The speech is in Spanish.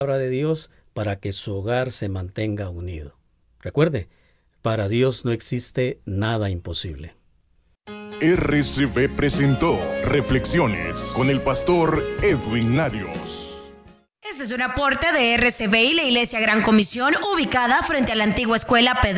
palabra de Dios para que su hogar se mantenga unido. Recuerde, para Dios no existe nada imposible. RCV presentó Reflexiones con el pastor Edwin Larios. Este es un aporte de RCV y la Iglesia Gran Comisión, ubicada frente a la antigua escuela Pedro